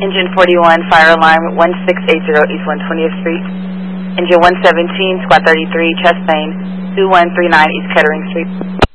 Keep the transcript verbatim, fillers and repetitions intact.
Engine forty-one, fire alarm, one six eight zero East one hundred twentieth Street. Engine one seventeen, squad thirty-three, chest plane, two one three nine East Kettering Street.